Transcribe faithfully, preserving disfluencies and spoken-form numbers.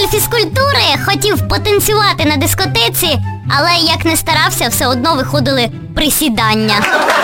вчитель фізкультури хотів потанцювати на дискотеці, але як не старався, все одно виходили присідання.